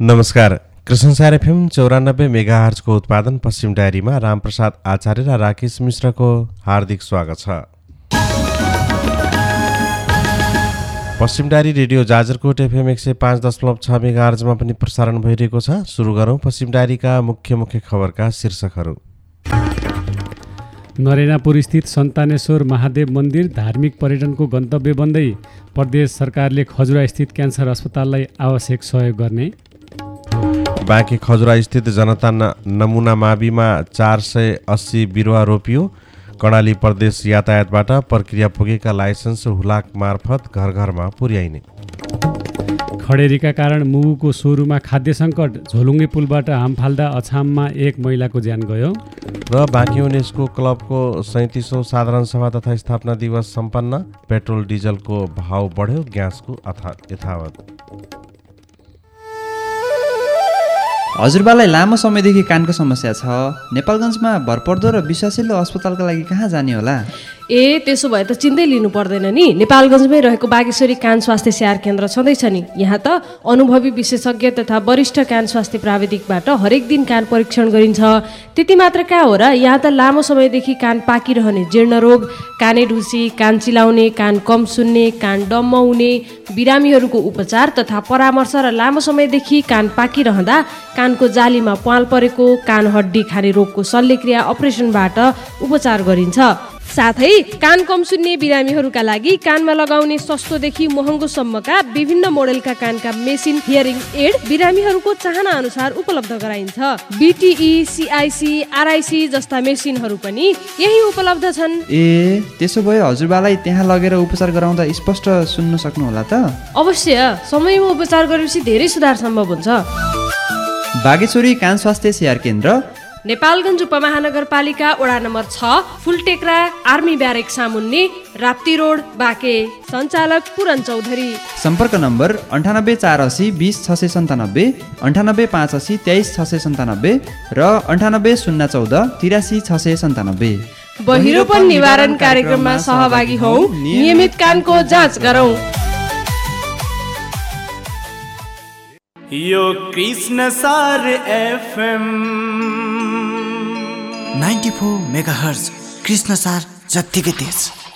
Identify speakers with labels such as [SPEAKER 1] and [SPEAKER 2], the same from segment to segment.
[SPEAKER 1] नमस्कार। कृष्णसार एफएम 94 मेगाहर्जको उत्पादन पश्चिम डायरीमा रामप्रसाद आचार्य र राकेश मिश्रको हार्दिक स्वागत छ। पश्चिम डायरी रेडियो जाजरकोट एफएम 105.6 मेगाहर्जमा पनि प्रसारण भइरहेको छ। सुरु गरौँ पश्चिम डायरीका मुख्य खबरका शीर्षकहरू।
[SPEAKER 2] नरेनापुर स्थित सन्तानेश्वर महादेव मन्दिर धार्मिक पर्यटनको गन्तव्य बन्दै प्रदेश सरकारले खजुरा स्थित क्यान्सर अस्पताललाई आवश्यक सहयोग गर्ने।
[SPEAKER 1] बाँकी खजुरा स्थित जनता नमुना माविमा 480 बिरुवा रोपियो। कर्णाली प्रदेश यातायातबाट प्रक्रिया पुगेका लाइसेन्स हुलाक मार्फत घर घरमा पुर्याइने।
[SPEAKER 2] खडेरीका कारण मुगुको सोरुमा खाद्य सङ्कट, झोलुङ्गे पुलबाट हाम फाल्दा अछाममा एक महिलाको ज्यान गयो।
[SPEAKER 1] र बाँकी युनेस्को क्लबको 37औं साधारण सभा तथा स्थापना दिवस सम्पन्न। पेट्रोल डिजलको भाव बढ्यो, ग्यासको यथावत।
[SPEAKER 3] हजुरबालाई लामो समयदेखि कानको समस्या छ। नेपालगञ्जमा भरपर्दो र विश्वासिलो अस्पतालका लागि कहाँ जाने होला?
[SPEAKER 4] त्यसो भए त चिन्तै लिनु पर्दैन नि। नेपालगञ्जमै रहेको बागेश्वरी कान स्वास्थ्य स्याहार केन्द्र छँदैछ नि। यहाँ त अनुभवी विशेषज्ञ तथा वरिष्ठ कान स्वास्थ्य प्राविधिकबाट हरेक दिन कान परीक्षण गरिन्छ। त्यति मात्र कहाँ हो र, यहाँ त लामो समयदेखि कान पाकिरहने जीर्ण रोग, काने ढुसी, कान चिलाउने, कान कम सुन्ने, कान डम्म हुने बिरामीहरूको उपचार तथा परामर्श र लामो समयदेखि कान पाकिरहँदा कानको जालीमा प्वाल परेको, कान हड्डी खाने रोगको शल्यक्रिया अपरेसनबाट उपचार गरिन्छ। साथै कान कम सुन्ने बिरामीहरूका लागि कानमा लगाउने सस्तोदेखि महँगोसम्मका विभिन्न मोडेलका कानका मेसिन हियरिङ एड बिरामीहरूको चाहना अनुसार उपलब्ध गराइन्छ। बीटीई, सीआईसी, आरआईसी जस्ता मेसिनहरू पनि यही उपलब्ध छन्।
[SPEAKER 3] त्यसो भए हजुरबालाई त्यहाँ लगेर उपचार गराउँदा स्पष्ट सुन्न सक्नुहोला त?
[SPEAKER 4] अवश्य, समयमा उपचार गरेपछि धेरै सुधार सम्भव हुन्छ।
[SPEAKER 3] बागेश्वरी कान स्वास्थ्य स्याहार केन्द्र,
[SPEAKER 4] नेपालगञ्ज उपमहानगरपालिका वडा नम्बर 6, फुलटेक्रा, आर्मी ब्यारेक सामुन्ने, राप्ती रोड, बाँके। सञ्चालक पुरन चौधरी।
[SPEAKER 3] सम्पर्क नम्बर 9848 20 697, 9885 23 697 र 98014 83 697।
[SPEAKER 4] बहिरोपन निवारण कार्यक्रममा सहभागी हौ, नियमित कानको जाँच गरौँ।
[SPEAKER 5] यो कृष्णसार एफएम 94 मेगाहर्ज, कृष्णसार जत्तिकै तेज।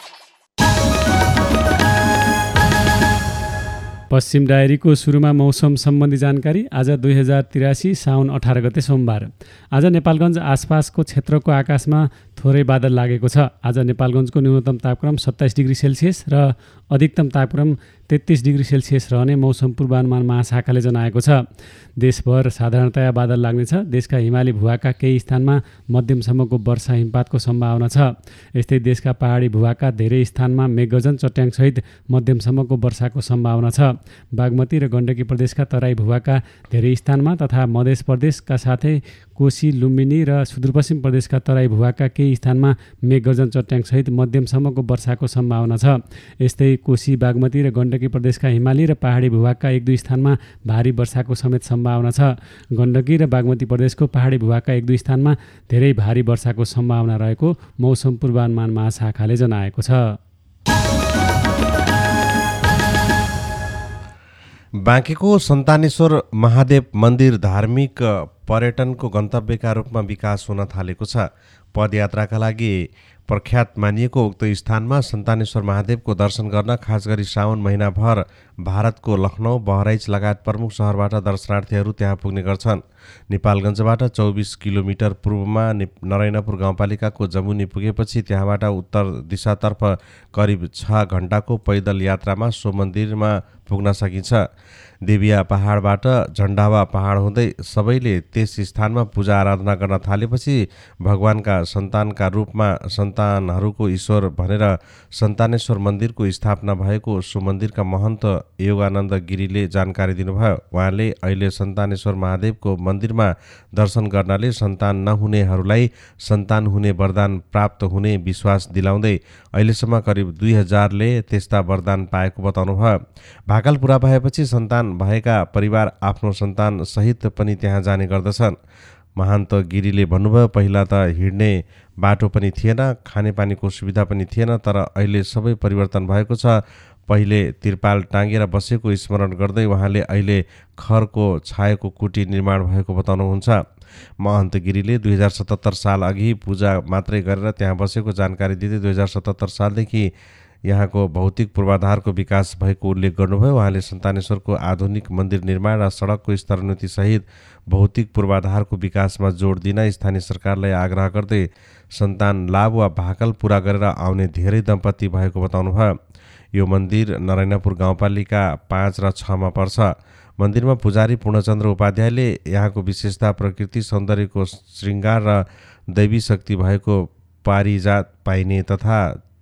[SPEAKER 2] पश्चिम डायरीको सुरुमा मौसम सम्बन्धी जानकारी। आज 2083 साउन 18 गते सोमबार। आज नेपालगञ्ज आसपासको क्षेत्रको आकाशमा थोरै बादल लागेको छ। आज नेपालगञ्जको न्यूनतम तापक्रम 27 डिग्री सेल्सियस र अधिकतम तापक्रम 33 डिग्री सेल्सियस रहने मौसम पूर्वानुमान महाशाखाले जनाएको छ। देशभर साधारणतया बादल लाग्नेछ। देशका हिमाली भूभागका केही स्थानमा मध्यमसम्मको वर्षा हिमपातको सम्भावना छ। यस्तै देशका पहाडी भूभागका धेरै स्थानमा मेघगर्जन चट्याङसहित मध्यमसम्मको वर्षाको सम्भावना छ। बागमती र गण्डकी प्रदेशका तराई भूभागका धेरै स्थानमा तथा मध्य प्रदेशका साथै कोशी, लुम्बिनी र सुदूरपश्चिम प्रदेशका तराई भूभागका केही स्थानमा मेघगर्जन चट्याङसहित मध्यमसम्मको वर्षाको सम्भावना छ। यस्तै कोशी, बागमती र गण्डकी प्रदेशका हिमाली र पहाडी भूभागका 1-2 स्थानमा भारी वर्षाको समेत सम्भावना छ। गण्डकी र बागमती प्रदेशको पहाडी भूभागका 1-2 स्थानमा धेरै भारी वर्षाको सम्भावना रहेको मौसम पूर्वानुमान महाशाखाले जनाएको छ।
[SPEAKER 1] बाँकेको सन्तानेश्वर महादेव मन्दिर धार्मिक पर्यटनको गन्तव्यका रूपमा विकास हुन थालेको छ। पदयात्राका लागि प्रख्यात मानिएको उक्त स्थानमा सन्तानेश्वर महादेवको दर्शन गर्न खास गरी श्रावण महिनाभर भारतको लखनऊ, बहराइच लगायत प्रमुख शहरबाट दर्शनार्थीहरू त्यहाँ पुग्ने गर्छन्। नेपालगञ्जबाट 24 किलोमिटर पूर्वमा नरेनापुर गाउँपालिकाको जमुनी पुगेपछि त्यहाँबाट उत्तर दिशातर्फ करिब 6 घण्टाको पैदल यात्रामा सो मन्दिरमा पुग्न सकिन्छ। देविया पहाडबाट झण्डावा पहाड हुँदै सबैले त्यस स्थानमा पूजा आराधना गर्न थालेपछि भगवानका सन्तानका रूपमा सन्तानहरूको ईश्वर भनेर सन्तानेश्वर मन्दिरको स्थापना भएको सो मन्दिरका महन्त योगानन्द गिरीले जानकारी दिनुभयो। उहाँले अहिले सन्तानेश्वर महादेवको मन्दिरमा दर्शन गर्नाले सन्तान नहुनेहरूलाई सन्तान हुने वरदान प्राप्त हुने विश्वास दिलाउँदै अहिलेसम्म करिब 2000ले त्यस्ता वरदान पाएको बताउनुभयो। भाकल पुरा भएपछि सन्तान भएका परिवार आफ्नो सन्तान सहित पनि त्यहाँ जाने गर्दछन्। महन्त गिरीले भन्नुभयो, पहिला त हिँड्ने बाटो पनि थिएन, खानेपानीको सुविधा पनि थिएन, तर अहिले सबै परिवर्तन भएको छ। पहिले तिरपाल टाँगेर बसेको स्मरण गर्दै उहाँले अहिले खरको छाएको कुटी निर्माण भएको बताउनुहुन्छ। महन्त गिरीले 2077 साल अघि पूजा मात्रै गरेर त्यहाँ बसेको जानकारी दिँदै 2077 सालदेखि यहाँको भौतिक पूर्वाधारको विकास भएको उल्लेख गर्नुभयो। उहाँले सन्तानेश्वरको आधुनिक मन्दिर निर्माण र सडकको स्तरोन्नति सहित भौतिक पूर्वाधारको विकासमा जोड दिन स्थानीय सरकारलाई आग्रह गर्दै सन्तान लाभ वा भाकल पूरा गरेर आउने धेरै दम्पति भएको बताउनुभयो। यो मन्दिर नरायणपुर गाउँपालिका 5 र 6 मा पर्छ। मन्दिरमा पुजारी पूर्णचन्द्र उपाध्यायले यहाँको विशेषता प्रकृति सौन्दर्यको श्रृङ्गार र दैवी शक्ति भएको पारिजात पाइने तथा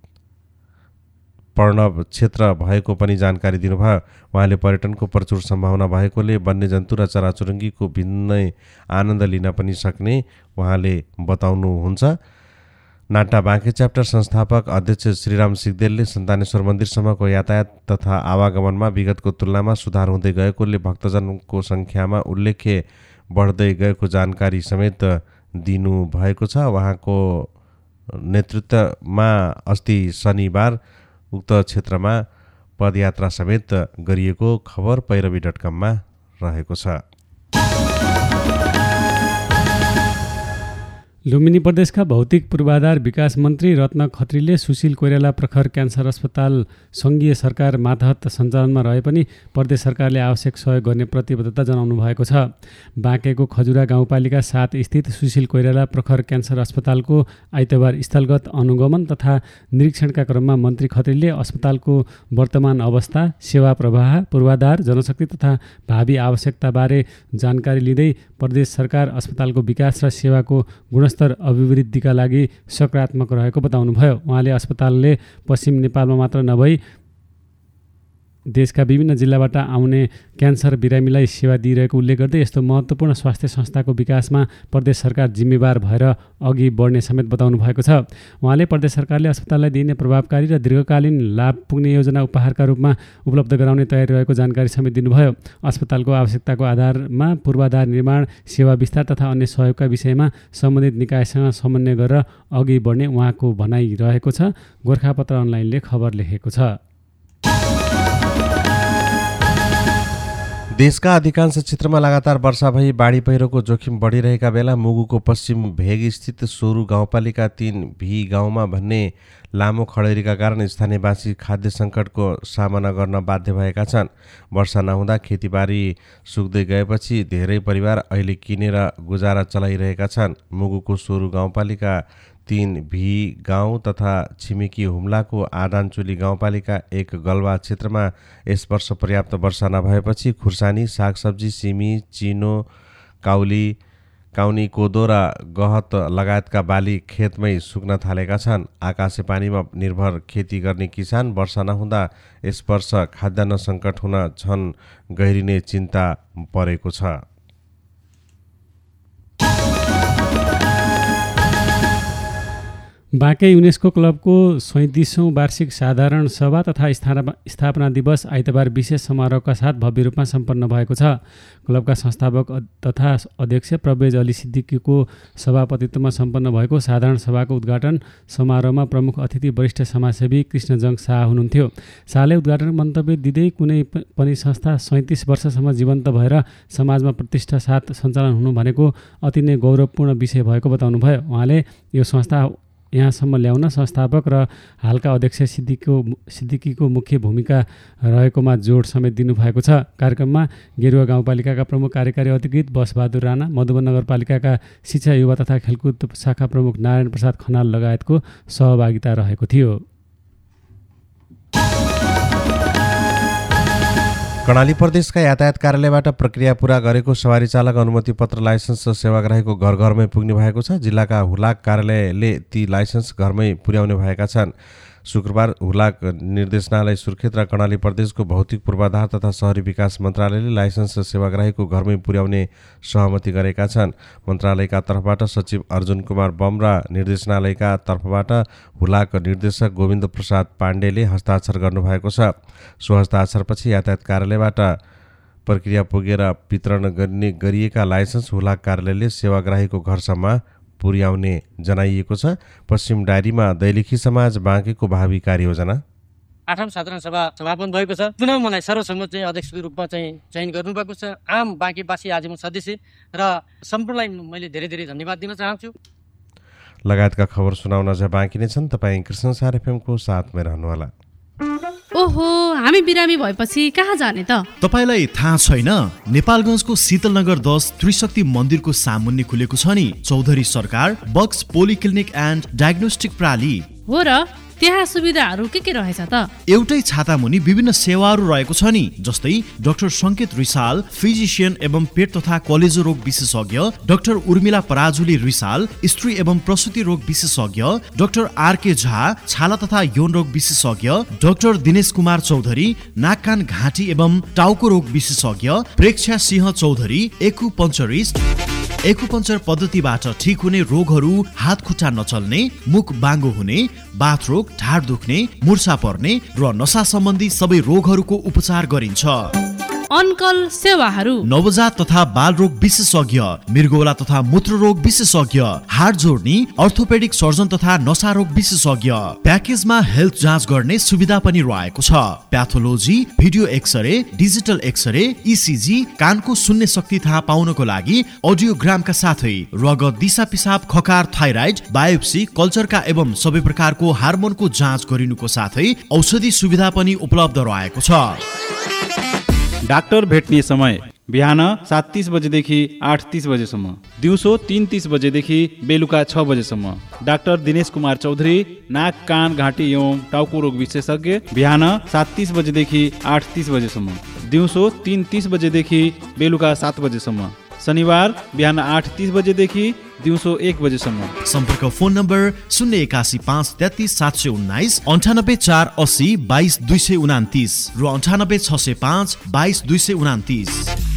[SPEAKER 1] पर्णव क्षेत्र भएको पनि जानकारी दिनुभयो। उहाँले पर्यटनको प्रचुर सम्भावना भएकोले वन्यजन्तु र चराचुरुङ्गीको भिन्नै आनन्द लिन पनि सक्ने उहाँले बताउनुहुन्छ। नाटा बाँके च्याप्टर संस्थापक अध्यक्ष श्रीराम सिगदेलले सन्तानेश्वर मन्दिरसम्मको यातायात तथा आवागमनमा विगतको तुलनामा सुधार हुँदै गएकोले भक्तजनको सङ्ख्यामा उल्लेख्य बढ्दै गएको जानकारी समेत दिनुभएको छ। उहाँको नेतृत्वमा अस्ति शनिबार उक्त क्षेत्रमा पदयात्रा समेत गरिएको खबर पैरवी.com मा रहेको छ।
[SPEAKER 2] लुम्बिनी प्रदेशका भौतिक पूर्वाधार विकास मन्त्री रत्न खत्रीले सुशील कोइराला प्रखर क्यान्सर अस्पताल सङ्घीय सरकार मातहत सञ्चालनमा रहे पनि प्रदेश सरकारले आवश्यक सहयोग गर्ने प्रतिबद्धता जनाउनु भएको छ। बाँकेको खजुरा गाउँपालिका 7 स्थित सुशील कोइराला प्रखर क्यान्सर अस्पतालको आइतबार स्थलगत अनुगमन तथा निरीक्षणका क्रममा मन्त्री खत्रीले अस्पतालको वर्तमान अवस्था, सेवा प्रवाह, पूर्वाधार, जनशक्ति तथा भावी आवश्यकताबारे जानकारी लिँदै प्रदेश सरकार अस्पतालको विकास र सेवाको गुणस्तर अभिवृद्धिका लागि सकारात्मक रहेको बताउनुभयो। उहाँले अस्पतालले पश्चिम नेपालमा मात्र नभई देशका विभिन्न जिल्लाबाट आउने क्यान्सर बिरामीलाई सेवा दिइरहेको उल्लेख गर्दै यस्तो महत्त्वपूर्ण स्वास्थ्य संस्थाको विकासमा प्रदेश सरकार जिम्मेवार भएर अघि बढ्ने समेत बताउनु भएको छ। उहाँले प्रदेश सरकारले अस्पताललाई दिइने प्रभावकारी र दीर्घकालीन लाभ पुग्ने योजना उपहारका रूपमा उपलब्ध गराउने तयारी रहेको जानकारी समेत दिनुभयो। अस्पतालको आवश्यकताको आधारमा पूर्वाधार निर्माण, सेवा विस्तार तथा अन्य सहयोगका विषयमा सम्बन्धित निकायसँग समन्वय गरेर अघि बढ्ने उहाँको भनाइ रहेको छ। गोर्खापत्र अनलाइनले खबर लेखेको छ।
[SPEAKER 1] देशका अधिकांश क्षेत्रमा लगातार वर्षा भई बाढी पहिरोको जोखिम बढिरहेका बेला मुगुको पश्चिम भेग स्थित सोरु गाउँपालिका 3 भी गाउँमा भन्ने लामो खडेरीका कारण स्थानीयवासी खाद्य सङ्कटको सामना गर्न बाध्य भएका छन्। वर्षा नहुँदा खेतीबारी सुक्दै गएपछि धेरै परिवार अहिले किनेर गुजारा चलाइरहेका छन्। मुगुको सोरु गाउँपालिका 3 भी गाउँ तथा छिमेकी हुम्लाको आदानचुली गाउँपालिका 1 गलवा क्षेत्रमा यस वर्ष पर्याप्त वर्षा नभएपछि खुर्सानी, सागसब्जी, सिमी, चिनो, काउनी, कोदो र गहत लगायतका बाली खेतमै सुक्न थालेका छन्। आकाशे पानीमा निर्भर खेती गर्ने किसान वर्षा नहुँदा यस वर्ष खाद्यान्न सङ्कट हुन झन गहिरिने चिन्ता परेको छ।
[SPEAKER 2] बाँके युनेस्को क्लबको 37औं वार्षिक साधारण सभा तथा स्थापना दिवस आइतबार विशेष समारोहका साथ भव्य रूपमा सम्पन्न भएको छ। क्लबका संस्थापक तथा अध्यक्ष प्रवेज अली सिद्दिकीको सभापतित्वमा सम्पन्न भएको साधारण सभाको उद्घाटन समारोहमा प्रमुख अतिथि वरिष्ठ समाजसेवी कृष्णजङ शाह हुनुहुन्थ्यो। शाहले उद्घाटन मन्तव्य दिँदै कुनै पनि संस्था 37 वर्षसम्म जीवन्त भएर समाजमा प्रतिष्ठा साथ सञ्चालन हुनु भनेको अति नै गौरवपूर्ण विषय भएको बताउनुभयो। उहाँले यो संस्था यहाँसम्म ल्याउन संस्थापक र हालका अध्यक्ष सिद्दिकीको मुख्य भूमिका रहेकोमा जोड समेत दिनुभएको छ। कार्यक्रममा गेरुवा गाउँपालिकाका प्रमुख कार्यकारी अधिकृत बसबहादुर राणा, मधुवन नगरपालिकाका शिक्षा, युवा तथा खेलकुद शाखा प्रमुख नारायण प्रसाद खनाल लगायतको सहभागिता रहेको थियो।
[SPEAKER 1] कर्णाली प्रदेशका यातायात कार्यालयबाट प्रक्रिया पूरा गरेको सवारी चालक अनुमति पत्र, लाइसेन्स र सेवाग्राहीको घर घरमै पुग्ने भएको छ। जिल्लाका हुलाक कार्यालयले ती लाइसेन्स घरमै पुर्याउने भएका छन्। शुक्रबार हुलाक निर्देशनालय सुर्खेत र कर्णाली प्रदेशको भौतिक पूर्वाधार तथा शहरी विकास मन्त्रालयले लाइसेन्स र सेवाग्राहीको घरमै पुर्याउने सहमति गरेका छन्। मन्त्रालयका तर्फबाट सचिव अर्जुन कुमार बम र निर्देशनालयका तर्फबाट हुलाक निर्देशक गोविन्द प्रसाद पाण्डेले हस्ताक्षर गर्नुभएको छ। सो हस्ताक्षरपछि यातायात कार्यालयबाट प्रक्रिया पुगेर वितरण गरिएका लाइसेन्स हुलाक कार्यालयले सेवाग्राहीको घरसम्म पुर्याउने जनाइएको छ। पश्चिम डायरीमा दैलेखी समाज बाँकेको भावी कार्ययोजना।
[SPEAKER 6] 8औं साधारण सभा समापन भएको छ। पुनः मलाई सर्वसम्मत चाहिँ अध्यक्षको रूपमा चाहिँ चयन गर्नुभएको छ। आम बाँकीबासी आजीवन सदस्य र सम्पूर्णलाई मैले धेरै धेरै धन्यवाद दिन चाहन्छु।
[SPEAKER 1] लगायतका खबर सुनाउन अझ बाँकी नै छन्। तपाईँ कृष्णसार एफएमको साथमा रहनुहोला।
[SPEAKER 7] ओहो, हामी बिरामी भएपछि कहाँ जाने त?
[SPEAKER 8] तपाईलाई थाहा छैन? नेपालगञ्जको शीतलनगर 10 त्रिशक्ति मन्दिरको सामुन्ने खुलेको छ नि चौधरी सरकार बक्स पोलिक्लिनिक एन्ड डायग्नोस्टिक प्राली।
[SPEAKER 7] हो र, त्यहाँ सुविधाहरू के रहेछ त?
[SPEAKER 8] एउटै छाता मुनि विभिन्न सेवाहरू रहेको छ नि, जस्तै डाक्टर संकेत रिसाल फिजिशियन एवं पेट तथा कलेजो रोग विशेषज्ञ, डाक्टर उर्मिला पराजुली रिसाल स्त्री एवं प्रसुति रोग विशेषज्ञ, डाक्टर आरके झा छाला तथा यौन रोग विशेषज्ञ, डाक्टर दिनेश कुमार चौधरी नाक कान घाँटी एवं टाउको रोग विशेषज्ञ, प्रेक्षा सिंह चौधरी एक्युपञ्चर पद्धतिबाट ठिक हुने रोगहरू, हात खुट्टा नचल्ने, मुख बाङ्गो हुने, बाथ रोग, ढाड दुख्ने, मुर्छा पर्ने र नसा सम्बन्धी सबै रोगहरूको उपचार गरिन्छ।
[SPEAKER 7] अनकल सेवाहरू
[SPEAKER 8] नवजात तथा बाल रोग विशेषज्ञ, मृगौला तथा मूत्र रोग विशेषज्ञ, हाड जोड्ने अर्थोपेडिक सर्जन तथा नसा रोग विशेषज्ञ। प्याकेजमा हेल्थ जाँच गर्ने सुविधा पनि रहेको छ। Pathology, video x-ray, digital x-ray, ECG, कानको सुन्ने शक्ति थाहा पाउनको लागि अडियोग्रामका साथै रगत, दिशा पिसाब, खकार, थाइराइड, बायोप्सी, कल्चरका एवं सबै प्रकारको हार्मोनको जाँच गरिनुको साथै औषधि सुविधा पनि उपलब्ध रहेको छ।
[SPEAKER 9] डाक्टर भेट्ने समय बिहान 7:30 बजेदेखि 8:30 बजेसम्म, दिउँसो 3:30 बजेदेखि बेलुका 6 बजेसम्म। डाक्टर दिनेश कुमार चौधरी नाक कान घाँटी एवं टाउको रोग विशेषज्ञ, बिहान 7:30 बजेदेखि 8:30 बजेसम्म, दिउँसो 3:30 बजेदेखि बेलुका 7 बजेसम्म। शनिबार बिहान 8:30 बजेदेखि दिउँसो 1 बजेसम्म।
[SPEAKER 8] सम्पर्क फोन नम्बर 081 533 719 98 480 22 229 र 98 605 22 229।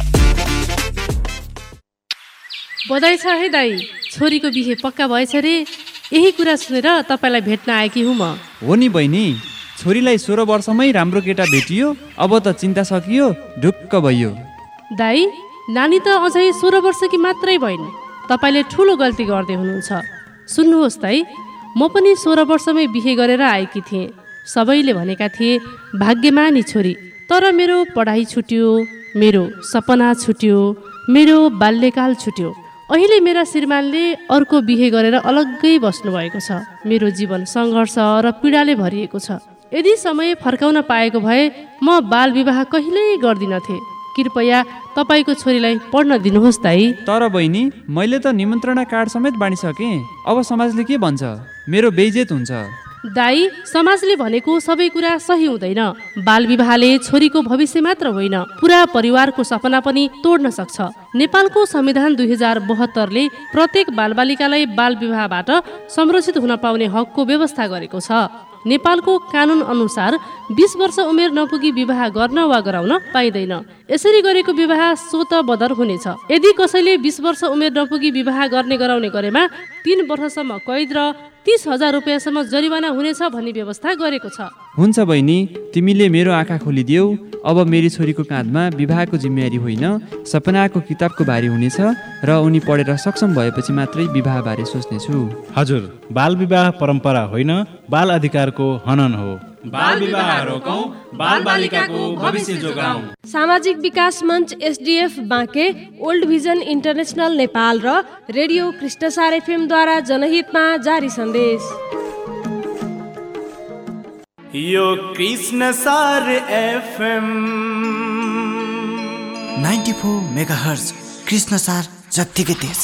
[SPEAKER 7] बधाई छ है दाई, छोरीको बिहे पक्का भएछ रे। यही कुरा सुनेर तपाईँलाई भेट्न आएकी हुँ म।
[SPEAKER 3] हो नि बहिनी, छोरीलाई 16 वर्षमै राम्रो केटा भेटियो, अब त चिन्ता सकियो, ढुक्क भइयो।
[SPEAKER 7] दाई, नानी त अझै 16 वर्षकी मात्रै भइन्। तपाईँले ठुलो गल्ती गर्दै हुनुहुन्छ। सुन्नुहोस् दाई, म पनि 16 वर्षमै बिहे गरेर आएकी थिएँ। सबैले भनेका थिए भाग्यमानी छोरी, तर मेरो पढाइ छुट्यो, मेरो सपना छुट्यो, मेरो बाल्यकाल छुट्यो। अहिले मेरा श्रीमानले अर्को बिहे गरेर अलग्गै बस्नुभएको छ। मेरो जीवन सङ्घर्ष र पीडाले भरिएको छ। यदि समय फर्काउन पाएको भए म बाल विवाह कहिल्यै गर्दिनथे। कृपया तपाईँको छोरीलाई पढ्न दिनुहोस् दाई।
[SPEAKER 3] तर बहिनी, मैले त निमन्त्रणा कार्ड समेत बाँडिसकेँ। अब समाजले के भन्छ? मेरो बेइज्जत हुन्छ।
[SPEAKER 7] दाई, समाजले भनेको सबै कुरा सही हुँदैन। बाल विवाहले छोरीको भविष्य मात्र होइन, पुरा परिवारको सपना पनि तोड्न सक्छ। नेपालको संविधान 2072ले प्रत्येक बालबालिकालाई बाल विवाहबाट संरक्षित हुन पाउने हकको व्यवस्था गरेको छ। नेपालको कानुन अनुसार 20 वर्ष उमेर नपुगी विवाह गर्न वा गराउन पाइँदैन। यसरी गरेको विवाह स्वत बदर हुनेछ। यदि कसैले 20 वर्ष उमेर नपुगी विवाह गर्ने गराउने गरेमा 3 वर्षसम्म कैद र 30,000 रुपियाँसम्म जरिवाना हुनेछ भन्ने व्यवस्था गरेको छ।
[SPEAKER 3] हुन्छ बहिनी, तिमीले मेरो आँखा खोलिदियौ। अब मेरी छोरीको काँधमा विवाहको जिम्मेवारी होइन, सपनाको किताबको भारी हुनेछ र उनी पढेर सक्षम भएपछि मात्रै विवाहबारे सोच्नेछु।
[SPEAKER 9] हजुर, बाल विवाह परम्परा होइन, बाल अधिकारको हनन हो।
[SPEAKER 10] बाल विवाह रोकौं, बाल बालिकाको भविष्य जोगाऊं।
[SPEAKER 4] सामाजिक विकास मञ्च SDF Banke, old vision international Nepal र रेडियो कृष्णसार एफएम द्वारा जनहितमा जारी सन्देश।
[SPEAKER 5] यो कृष्णसार एफएम 94 मेगाहर्ज, कृष्णसार जत्तिकै तेज।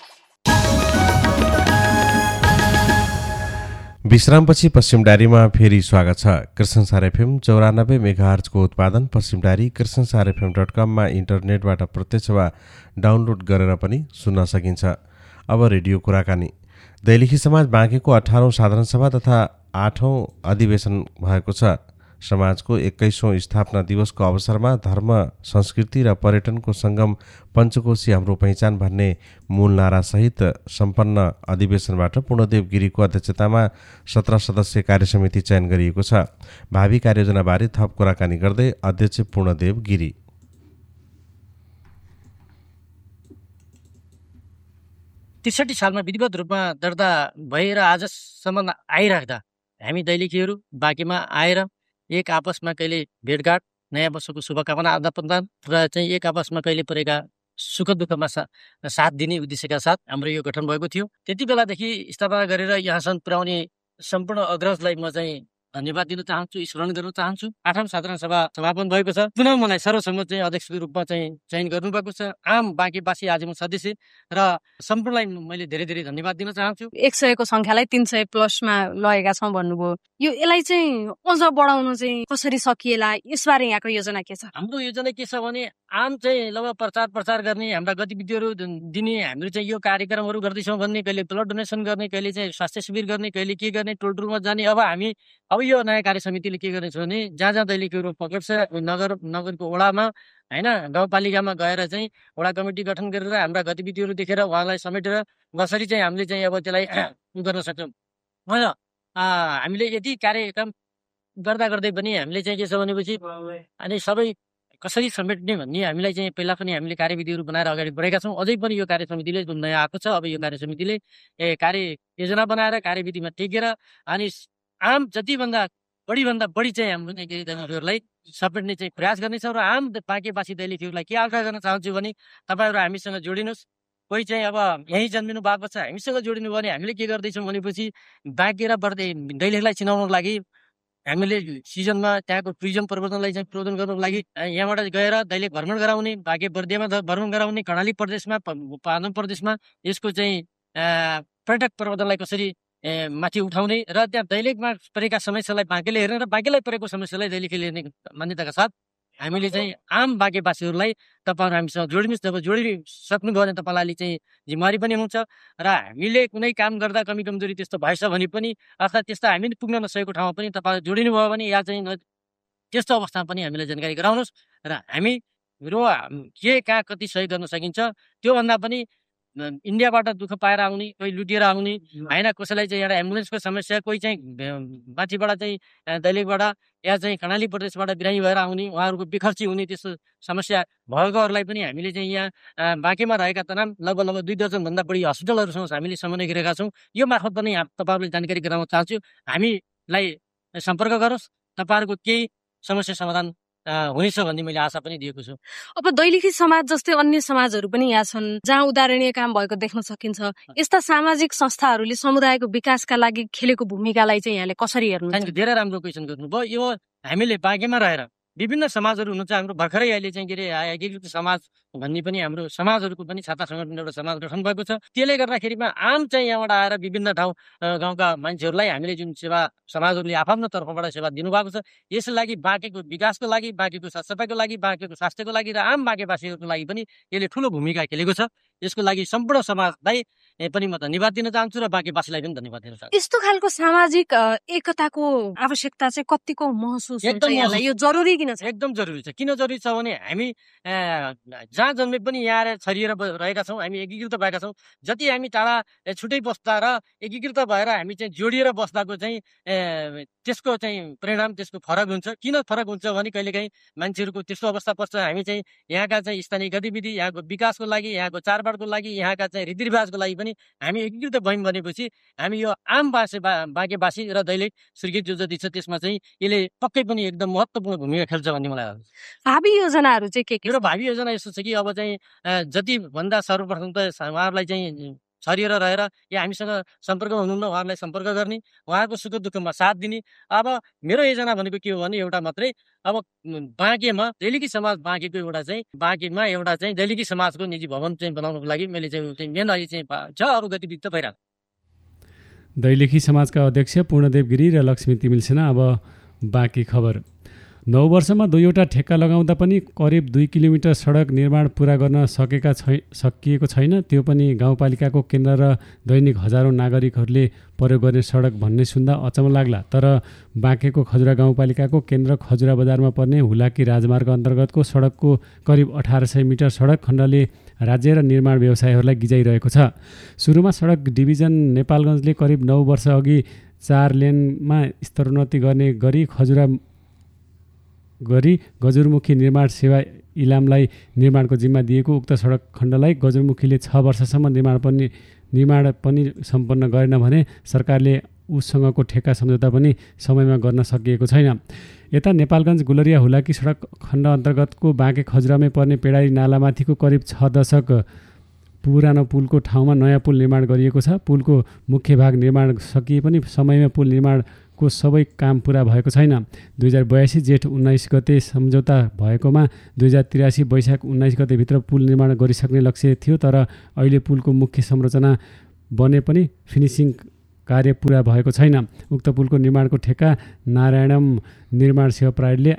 [SPEAKER 1] विश्रामपछि पश्चिम डायरीमा फेरि स्वागत छ। कृष्णसार एफएम 94 मेगाहर्जको उत्पादन पश्चिम डायरी कृष्णसारएफएम.com मा इन्टरनेटबाट प्रत्यक्ष वा डाउनलोड गरेर पनि सुन्न सकिन्छ। अब रेडियो कुराकानी। दैलेखी समाज बाँकेको 18औं साधारण सभा तथा 8औं अधिवेशन भएको छ। समाजको 21औं स्थापना दिवसको अवसरमा धर्म, संस्कृति र पर्यटनको सङ्गम पञ्चकोशी हाम्रो पहिचान भन्ने मूल नारासहित सम्पन्न अधिवेशनबाट पूर्णदेव गिरीको अध्यक्षतामा 17 सदस्यीय कार्यसमिति चयन गरिएको छ। भावी कार्ययोजनाबारे थप कुराकानी गर्दै अध्यक्ष पूर्णदेव गिरी
[SPEAKER 6] 63 सालमा विधिवत रूपमा दर्ता भएर आजसम्म आइराख्दा हामी दैलेखीहरू बाँकीमा आएर एक आपसमा कहिले भेटघाट, नयाँ वर्षको शुभकामना आदान प्रदान र चाहिँ एक आपसमा कहिले परेका सुख दुःखमा साथ दिने उद्देश्यका साथ हाम्रो यो गठन भएको थियो। त्यति बेलादेखि स्थापना गरेर यहाँसम्म पुर्याउने सम्पूर्ण अग्रजलाई म चाहिँ धन्यवाद दिन चाहन्छु, स्मरण गर्न चाहन्छु। 8औं साधारण सभा समापन भएको छ। पुनः मलाई सर्वसम्मत चाहिँ अध्यक्षको रूपमा चाहिँ चयन गर्नुभएको छ। आम बाँकेवासी आजीवन सदस्य र सम्पूर्णलाई मैले धेरै धेरै धन्यवाद दिन चाहन्छु।
[SPEAKER 11] 100 को संख्यालाई 300 प्लसमा लगेका छौँ भन्नुभयो, यसलाई चाहिँ अझ बढाउन चाहिँ कसरी सकिएला, यसबारे यहाँको योजना के छ?
[SPEAKER 6] हाम्रो योजना के छ भने आम चाहिँ लगभग प्रचार गर्ने, हाम्रा गतिविधिहरू दिने, हाम्रो चाहिँ यो कार्यक्रमहरू गर्दैछौँ भन्ने, कहिले ब्लड डोनेसन गर्ने, कहिले चाहिँ स्वास्थ्य शिविर गर्ने, कहिले के गर्ने, टोल टोलमा जाने। अब यो नयाँ कार्य समितिले के गर्नेछ भने जहाँ जहाँ दैलेखको रूप पक्र्छ नगरको वडामा होइन, गाउँपालिकामा गएर चाहिँ वडा कमिटी गठन गरेर हाम्रा गतिविधिहरू देखेर उहाँलाई समेटेर कसरी चाहिँ हामीले चाहिँ अब त्यसलाई गर्न सक्छौँ। हामीले यति कार्यक्रम गर्दै पनि हामीले चाहिँ के छ भनेपछि अनि सबै कसरी समेट्ने भन्ने हामीलाई चाहिँ पहिला पनि हामीले कार्यविधिहरू बनाएर अगाडि बढेका छौँ। अझै पनि यो कार्य समितिले जुन नयाँ आएको छ, अब यो कार्य समितिले कार्य योजना बनाएर कार्यविधिमा टेकेर अनि आम जतिभन्दा बढी चाहिँ हाम्रो दैलेखीहरूलाई समेट्ने चाहिँ प्रयास गर्नेछौँ। र आम बाँकेवासी दैलेखीहरूलाई के आग्रह गर्न चाहन्छु भने तपाईँहरू हामीसँग जोडिनुहोस्। कोही चाहिँ अब यहीँ जन्मिनु भएको छ, हामीसँग जोडिनु भयो भने हामीले के गर्दैछौँ भनेपछि बाँके र दैलेखलाई चिनाउनको लागि हामीले सिजनमा त्यहाँको टुरिज्म प्रवर्धनलाई चाहिँ प्रवर्धन गर्नको लागि यहाँबाट गएर दैलेख भ्रमण गराउने, बाँके बर्दियामा भ्रमण गराउने, कर्णाली प्रदेशमा, पादम प्रदेशमा यसको चाहिँ पर्यटक प्रवर्धनलाई कसरी माथि उठाउने र त्यहाँ दैलेखमा परेका समस्यालाई बाँकेले हेर्ने र बाँकेलाई परेको समस्यालाई दैलेखले हेर्ने मान्यताका साथ हामीले चाहिँ आम बाँकेवासीहरूलाई तपाईँहरू हामीसँग जोडिनुहोस्। जब जोडिसक्नुभयो भने तपाईँलाई चाहिँ जिम्मेवारी पनि हुन्छ र हामीले कुनै काम गर्दा कमी कमजोरी त्यस्तो भएछ भने पनि अर्थात् त्यस्तो हामी पुग्न नसकेको ठाउँमा पनि तपाईँहरू जोडिनु भयो भने या चाहिँ त्यस्तो अवस्थामा पनि हामीलाई जानकारी गराउनुहोस् र हामी के कहाँ कति सहयोग गर्न सकिन्छ त्योभन्दा पनि इन्डियाबाट दुःख पाएर आउने, कोही लुटिएर आउने होइन, कसैलाई चाहिँ एउटा एम्बुलेन्सको समस्या, कोही चाहिँ माथिबाट चाहिँ दैलेखबाट या चाहिँ कर्णाली प्रदेशबाट बिरामी भएर आउने, उहाँहरूको बेखर्ची हुने त्यस्तो समस्या भएकोहरूलाई पनि हामीले चाहिँ यहाँ बाँकेमा रहेका तमाम लगभग 2 दर्जनभन्दा बढी हस्पिटलहरूसँग हामीले समन्वय गरेका छौँ। यो मार्फत पनि तपाईँहरूले जानकारी गराउन चाहन्छु। हामीलाई सम्पर्क गरोस्, तपाईँहरूको केही समस्या समाधान हुनेछ भन्ने मैले आशा पनि दिएको छु।
[SPEAKER 11] अब दैलेखी समाज जस्तै अन्य समाजहरू पनि यहाँ छन् जहाँ उदाहरणीय काम भएको देख्न सकिन्छ। यस्ता सामाजिक संस्थाहरूले समुदायको विकासका लागि खेलेको भूमिकालाई चाहिँ यहाँले कसरी हेर्नुहुन्छ?
[SPEAKER 6] धेरै राम्रो क्वेसन गर्नुभयो। यो हामीले बाँकेमा रहेर विभिन्न समाजहरू हुनुहुन्छ। हाम्रो भर्खरै अहिले चाहिँ के अरे एकीकृत समाज भन्ने पनि हाम्रो समाजहरूको पनि छाता सङ्गठन एउटा समाज गठन भएको छ। त्यसले गर्दाखेरिमा आम चाहिँ यहाँबाट आएर विभिन्न ठाउँ गाउँका मान्छेहरूलाई हामीले जुन सेवा समाजहरूले आफ्नो तर्फबाट सेवा दिनुभएको छ, यसको लागि बाँकेको विकासको लागि, बाँकेको साफसफाइको लागि, बाँकेको स्वास्थ्यको लागि र आम बाँकेवासीहरूको लागि पनि यसले ठुलो भूमिका खेलेको छ। यसको लागि सम्पूर्ण समाजलाई पनि म धन्यवाद दिन चाहन्छु र बाँकेवासीलाई पनि धन्यवाद दिन चाहन्छु।
[SPEAKER 11] यस्तो खालको सामाजिक एकताको आवश्यकता चाहिँ कतिको महसुस हुन्छ यहाँलाई? यो जरुरी किन छ?
[SPEAKER 6] एकदम जरुरी छ। किन जरुरी छ भने हामी जहाँ जन्मे पनि यहाँ छरिएर रहेका छौँ, हामी एकीकृत भएका छौँ। जति हामी टाढा छुट्टै बस्दा र एकीकृत भएर हामी चाहिँ जोडिएर बस्दाको चाहिँ त्यसको चाहिँ परिणाम, त्यसको फरक हुन्छ। किन फरक हुन्छ भने कहिलेकाहीँ मान्छेहरूको त्यस्तो अवस्था पर्छ, हामी चाहिँ यहाँका चाहिँ स्थानीय गतिविधि, यहाँको विकासको लागि, यहाँको चाडबाडको लागि, यहाँका चाहिँ रीतिरिवाजको लागि पनि हामी एकीकृत भयौँ भनेपछि हामी यो आम बाँकेवासी र दैलेख स्वीकृत जो जति छ त्यसमा चाहिँ यसले पक्कै पनि एकदम महत्त्वपूर्ण भूमिका खेल्छ भन्ने मलाई लाग्छ।
[SPEAKER 11] भावी योजनाहरू चाहिँ के?
[SPEAKER 6] मेरो भावी योजना यस्तो छ कि अब चाहिँ जति भन्दा सर्वप्रथम त उहाँहरूलाई चाहिँ छरिएर रहेर या हामीसँग सम्पर्कमा हुनुहुन्न उहाँहरूलाई सम्पर्क गर्ने, उहाँहरूको सुख दुःखमा साथ दिने। अब मेरो योजना भनेको के हो भने एउटा मात्रै, अब बाँकेमा दैलेखी समाज बाँकेको एउटा चाहिँ बाँकेमा एउटा चाहिँ दैलेखी समाजको निजी भवन चाहिँ बनाउनको लागि मैले चाहिँ मेन अहिले चाहिँ छ, अरू गतिविधि त भइरहेको।
[SPEAKER 2] दैलेखी समाजका अध्यक्ष पूर्णदेव गिरी र लक्ष्मी तिमिल सेना। अब बाँकी खबर। 9 वर्षमा 2वटा ठेक्का लगाउँदा पनि करिब 2 किलोमिटर सडक निर्माण पुरा गर्न सकिएको छैन। त्यो पनि गाउँपालिकाको केन्द्र र दैनिक हजारौँ नागरिकहरूले प्रयोग गर्ने सडक भन्ने सुन्दा अचम्म लाग्ला। तर बाँकेको खजुरा गाउँपालिकाको केन्द्र खजुरा बजारमा पर्ने हुलाकी राजमार्ग अन्तर्गतको सडकको करिब 1800 मिटर सडक खण्डले राज्य र निर्माण व्यवसायहरूलाई गिजाइरहेको छ। सुरुमा सडक डिभिजन नेपालगञ्जले करिब 9 वर्ष अघि 4 लेनमा स्तरोन्नति गर्ने गरी गजुरमुखी निर्माण सेवा इलामलाई निर्माणको जिम्मा दिएको उक्त सडक खण्डलाई गजुरमुखीले 6 वर्षसम्म निर्माण पनि सम्पन्न गरेन भने सरकारले उसँगको ठेक्का सम्झौता पनि समयमा गर्न सकिएको छैन। यता नेपालगञ्ज गुलरिया हुलाकी सडक खण्ड अन्तर्गतको बाँके खजुरामै पर्ने पेडारी नालामाथिको करिब 6 दशक पुरानो पुलको ठाउँमा नयाँ पुल निर्माण गरिएको छ। पुलको मुख्य भाग निर्माण सकिए पनि समयमा पुल निर्माणको सबै काम पुरा भएको छैन। 2082 जेठ 19 गते सम्झौता भएकोमा 2083 वैशाख 19 गतेभित्र पुल निर्माण गरिसक्ने लक्ष्य थियो, तर अहिले पुलको मुख्य संरचना बने पनि फिनिसिङ कार्य पुरा भएको छैन। उक्त पुलको निर्माणको ठेक्का नारायणम निर्माण सेवा प्राइडले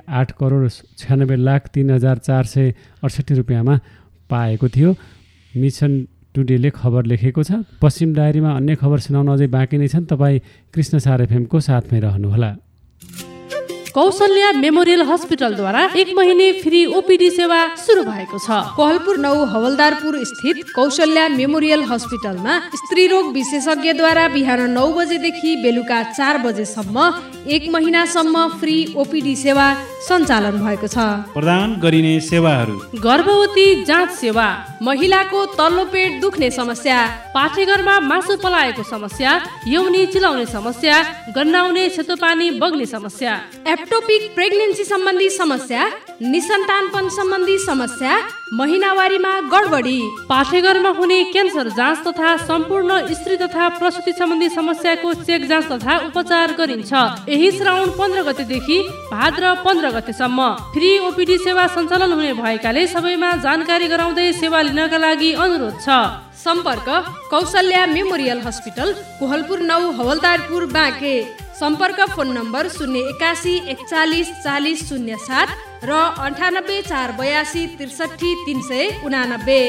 [SPEAKER 2] 8,96,03,468 रुपियाँमा पाएको थियो। मिसन टुडेले खबर लेखेको छ। पश्चिम डायरीमा अन्य खबर सुनाउन अझै बाँकी नै छन्। तपाईँ कृष्ण सार एफएमको साथमै रहनुहोला।
[SPEAKER 7] कौशल्या मेमोरियल हस्पिटलद्वारा 1 महिने फ्री ओपीडी सेवा सुरु भएको छ।
[SPEAKER 12] कोहलपुर 9 हवलदारपुर स्थित कौशल्या मेमोरियल हस्पिटलमा स्त्री रोग विशेषज्ञद्वारा बिहान 9 बजेदेखि बेलुका 4 बजेसम्म 1 महिनासम्म फ्री ओपीडी सेवा सञ्चालन भएको छ।
[SPEAKER 9] प्रदान गरिने सेवाहरू:
[SPEAKER 7] गर्भवती जाँच सेवा,
[SPEAKER 12] महिलाको तल्लो पेट दुख्ने समस्या,
[SPEAKER 7] पाठेघरमा मासु पलाएको समस्या, यौनी चिलाउने समस्या, गन्नाउने सेतो पानी बग्ने समस्या,
[SPEAKER 12] एप्टोपिक प्रेग्नेन्सी सम्बन्धी समस्या, निसन्तानपन सम्बन्धी समस्या, महिनावारीमा गडबडी,
[SPEAKER 7] पाठेघरमा हुने क्यान्सर जाँच तथा सम्पूर्ण स्त्री तथा प्रसुति सम्बन्धी समस्याको चेक जाँच तथा उपचार गरिन्छ। यही श्रावण 15 गतेदेखि भाद्र 15 गतेसम्म फ्री ओपीडी सेवा सञ्चालन हुने भएकाले सबैमा जानकारी गराउँदै सेवा लिनका लागि अनुरोध छ।
[SPEAKER 12] सम्पर्क कौशल्या मेमोरियल हस्पिटल, कोहलपुर 9 हवलदारपुर बाँके। सम्पर्क फोन नम्बर 081 41 40 07 र 98 482 63 389।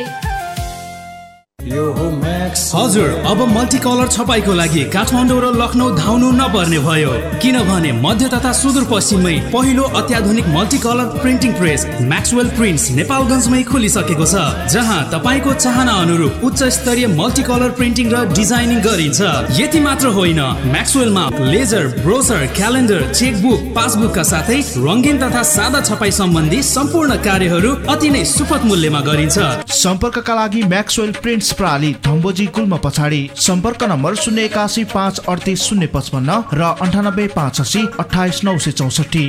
[SPEAKER 13] हजुर, अब मल्टी कलर छपाईको लागि काठमाडौँ र लखनऊ धाउनु नपर्ने भयो, किनभने मध्य तथा सुदूरपश्चिममै पहिलो अत्याधुनिक multi colour printing press Maxwell prints नेपालगञ्जमै खोलिसकेको छ, जहाँ तपाईँको चाहना अनुरूप उच्च स्तरीय मल्टी कलर प्रिन्टिङ र डिजाइनिङ गरिन्छ। यति मात्र होइन, म्याक्सवेलमा लेजर, ब्रोसर, क्यालेन्डर, चेकबुक, पासबुकका साथै रङ्गीन तथा सादा छपाई सम्बन्धी सम्पूर्ण कार्यहरू अति नै सुपथ मूल्यमा गरिन्छ।
[SPEAKER 8] सम्पर्कका लागि म्याक्सवेल प्रिन्ट्स प्रणाली धम्बोजी गुल्म पछाडि। सम्पर्क नम्बर 081 538 055 र 98 580 28 964।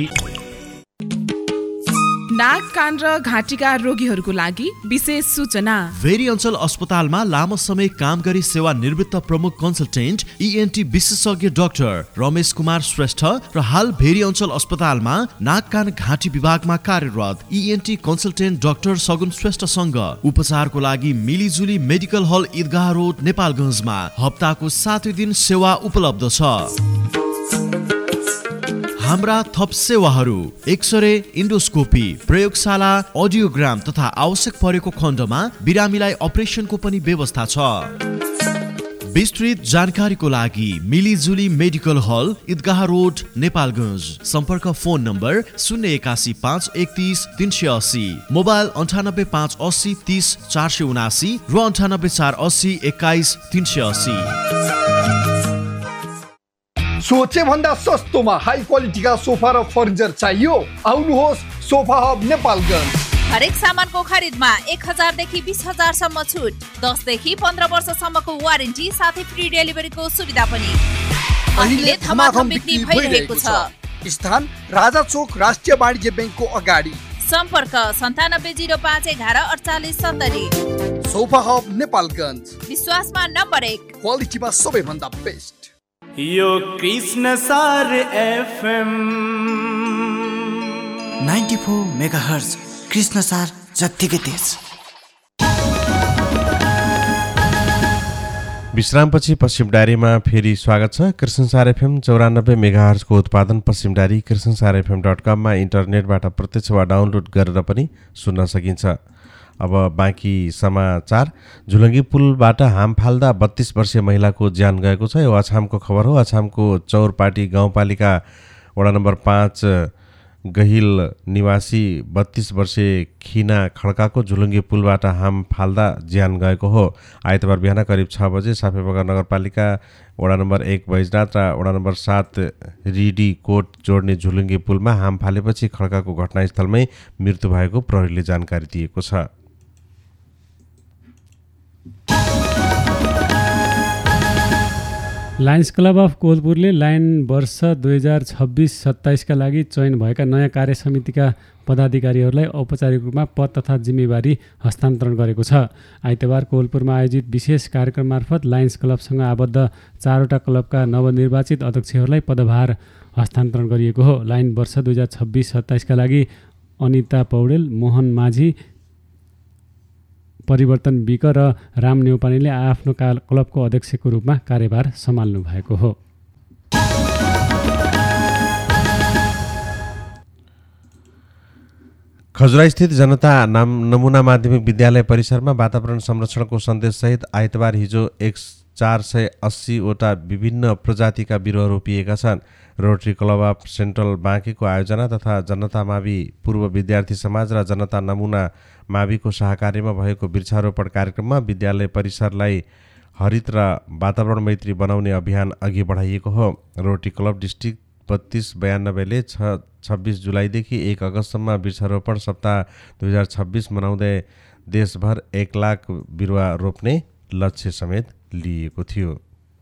[SPEAKER 14] नाक, कान र घाँटीका रोगीहरूको लागि विशेष सूचना।
[SPEAKER 8] भेरी अञ्चल अस्पतालमा लामो समय काम गरी सेवा निवृत्त प्रमुख कन्सल्टेन्ट ENT विशेषज्ञ डाक्टर रमेश कुमार श्रेष्ठ र हाल भेरी अञ्चल अस्पतालमा नाक, कान, घाँटी विभागमा कार्यरत ENT कन्सल्टेन्ट डाक्टर सगुन श्रेष्ठसँग उपचारको लागि मिलिजुली मेडिकल हल ईदगाह रोड नेपालगञ्जमा हप्ताको 7 दिन सेवा उपलब्ध छ। हाम्रा थप सेवाहरू: एक्सरे, इन्डोस्कोपी, प्रयोगशाला, अडियोग्राम तथा आवश्यक परेको खण्डमा बिरामीलाई अपरेसनको पनि व्यवस्था छ। विस्तृत जानकारीको लागि मिलिजुली मेडिकल हल ईदगाह रोड नेपालगञ्ज। सम्पर्क फोन नम्बर 081 531 380, मोबाइल 98 580 30 479 र 98 480 21 380।
[SPEAKER 15] सोचे भन्दा सस्तोमा हाई क्वालिटीका सोफा र फर्निचर चाहियो? आउनुहोस् सोफा हब नेपालगञ्ज।
[SPEAKER 16] हरेक सामानको खरिदमा 1000 देखि 20000 सम्म छुट, 10 देखि 15 वर्षसम्मको वारेन्टी साथै फ्री डेलिभरीको सुविधा पनि। अहिले धमाधम बिक्री भइरहेको छ।
[SPEAKER 15] स्थान राजा चोक राष्ट्रिय वाणिज्य बैंकको अगाडि।
[SPEAKER 16] सम्पर्क 9705 11 48 70।
[SPEAKER 15] सोफा हब नेपालगञ्ज,
[SPEAKER 16] विश्वासमा नम्बर 1,
[SPEAKER 15] क्वालिटीमा सबैभन्दा बेस्ट।
[SPEAKER 5] यो कृष्ण सार FM 94 मेगाहर्ज कृष्ण सार जत्तिकै तेज।
[SPEAKER 1] विश्रामपछि पश्चिम डायरीमा फेरि स्वागत छ। कृष्ण सार FM 94 मेगाहर्जको उत्पादन पश्चिम डायरी krishnasarfm.com मा इन्टरनेटबाट प्रत्यक्ष वा डाउनलोड गरेर पनि सुन्न सकिन्छ। अब बाँकी समाचार। झुलङ्गी पुलबाट हाम फाल्दा 32 वर्षीय महिलाको ज्यान गएको छ। यो अछामको खबर हो। अछामको चौरपाटी गाउँपालिका वडा नम्बर 5 गहिल निवासी 32 वर्षीय खिना खड्काको झुलङ्गी पुलबाट हाम फाल्दा ज्यान गएको हो। आइतबार बिहान करिब 6 बजे साफेबगर नगरपालिका वडा नम्बर 1 बैजनाथ र वडा नम्बर 7 रिडी कोट जोड्ने झुलङ्गी पुलमा हाम फालेपछि खड्काको घटनास्थलमै मृत्यु भएको प्रहरीले जानकारी दिएको छ।
[SPEAKER 2] लायन्स क्लब अफ कोलपुरले लायन वर्ष 2026-27 का लागि चयन भएका नयाँ कार्य समितिका पदाधिकारीहरूलाई औपचारिक रूपमा पद तथा जिम्मेवारी हस्तान्तरण गरेको छ। आइतबार कोलपुरमा आयोजित विशेष कार्यक्रम मार्फत लायन्स क्लबसँग आबद्ध 4वटा क्लबका नवनिर्वाचित अध्यक्षहरूलाई पदभार हस्तान्तरण गरिएको हो। लायन वर्ष 2026-27 का लागि अनिता पौडेल, मोहन माझी, परिवर्तन विक र राम नेउपानेले आफ्नो क्लबको अध्यक्षको रूपमा कार्यभार सम्हाल्नु भएको हो।
[SPEAKER 1] खजुरास्थित जनता नमुना माध्यमिक विद्यालय परिसरमा वातावरण संरक्षणको सन्देशसहित आइतबार हिजो 480वटा विभिन्न प्रजातिका बिरुवा रोपिएका छन्। रोटरी क्लब अफ सेन्ट्रल बाँकेको आयोजना तथा जनता मावि पूर्व विद्यार्थी समाज र जनता नमुना माविको सहकार्यमा भएको वृक्षारोपण कार्यक्रममा विद्यालय परिसरलाई हरित र वातावरण मैत्री बनाउने अभियान अघि बढाइएको हो। रोटरी क्लब डिस्ट्रिक्ट 3292ले 26 जुलाईदेखि 1 अगस्तसम्म वृक्षारोपण सप्ताह 2026 मनाउँदै देशभर 1 लाख बिरुवा रोप्ने लक्ष्य समेत लिएको थियो।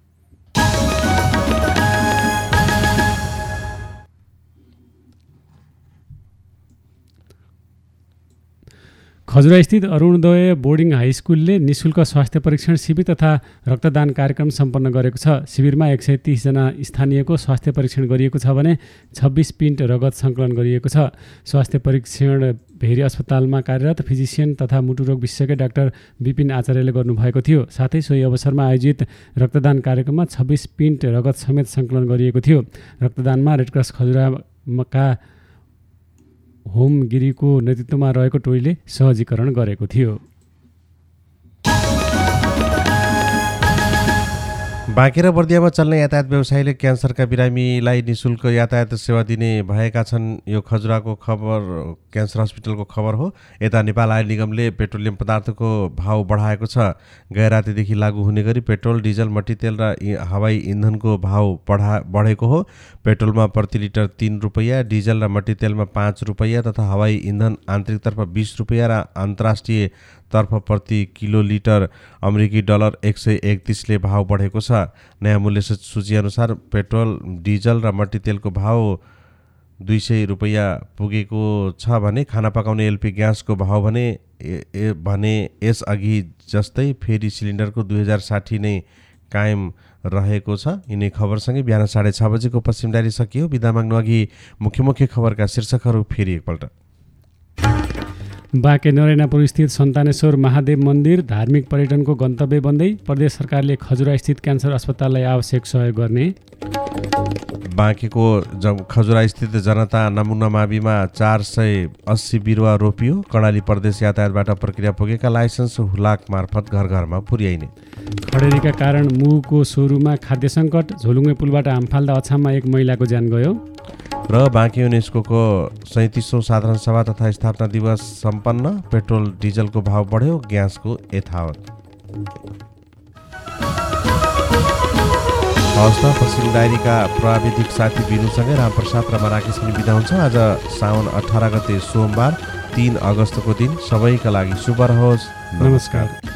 [SPEAKER 2] खजुरास्थित अरुणोदय बोर्डिङ हाई स्कुलले निःशुल्क स्वास्थ्य परीक्षण शिविर तथा रक्तदान कार्यक्रम सम्पन्न गरेको छ। शिविरमा 130 जना स्थानीयको स्वास्थ्य परीक्षण गरिएको छ भने 26 पिन्ट रगत सङ्कलन गरिएको छ। स्वास्थ्य परीक्षण भेरी अस्पतालमा कार्यरत फिजिसियन तथा मुटुरोग विशेषज्ञ डाक्टर विपिन आचार्यले गर्नुभएको थियो। साथै सोही अवसरमा आयोजित रक्तदान कार्यक्रममा 26 पिन्ट रगत समेत सङ्कलन गरिएको थियो। रक्तदानमा रेडक्रस खजुराका होम गिरीको नेतृत्वमा रहेको टोलीले सहजीकरण गरेको थियो।
[SPEAKER 1] बाँके र बर्दियामा चल्ने यातायात व्यवसायीले क्यान्सरका बिरामीलाई निःशुल्क यातायात सेवा दिने भएका छन्। यो खजुराको खबर क्यान्सर हस्पिटलको खबर हो। यता नेपाल आयल निगमले पेट्रोलियम पदार्थको भाव बढाएको छ। गए रातिदेखि लागू हुने गरी पेट्रोल, डिजल, मट्टीतेल र हवाई इन्धनको भाव बढेको हो। पेट्रोलमा प्रति लिटर 3 रुपैयाँ, डिजल र मट्टीतेलमा 5 रुपैयाँ तथा हवाई इन्धन आन्तरिकतर्फ 20 रुपैयाँ र अन्तर्राष्ट्रिय तर्फ प्रति किलो लिटर अमेरिकी डलर 131ले भाव बढेको छ। नयाँ मूल्य सूचीअनुसार पेट्रोल, डिजल र मट्टीतेलको भाव 200 रुपैयाँ पुगेको छ भने खाना पकाउने एलपी ग्यासको भाव भने यसअघि जस्तै फेरि सिलिन्डरको 2060 नै कायम रहेको छ। यिनै खबरसँगै बिहान 6:30 बजेको पश्चिम डायरी सकियो। बिदा माग्नु अघि मुख्य खबरका शीर्षकहरू फेरि एकपल्ट।
[SPEAKER 2] बाँके नरैनापुर स्थित सन्तानेश्वर महादेव मन्दिर धार्मिक पर्यटनको गन्तव्य बन्दै प्रदेश सरकारले खजुरा स्थित क्यान्सर अस्पताललाई आवश्यक सहयोग गर्ने।
[SPEAKER 1] बाँकेको खजुरा स्थित जनता नमुना माविमा 480 बिरुवा रोपियो। कर्णाली प्रदेश यातायातबाट प्रक्रिया पुगेका लाइसेन्स हुलाक मार्फत घर घरमा पुर्याइने।
[SPEAKER 2] खडेरीका कारण मुगको सोरुमा खाद्य सङ्कट, झोलुङ्गे पुलबाट हामफाल्दा अछाममा एक महिलाको ज्यान गयो।
[SPEAKER 1] र बाँके युनेस्कोको 37औं साधारण सभा तथा स्थापना दिवस सम्पन्न। पेट्रोल डिजलको भाव बढ्यो, ग्यासको यथावत। हवस् त, पश्चिम डायरीका प्राविधिक साथी बिनुसँगै रामप्रसाद र मराकेश पनि बिदा हुन्छ। आज साउन 18 गते सोमबार 3 अगस्तको दिन सबैका लागि शुभ रहोस्।
[SPEAKER 2] नमस्कार।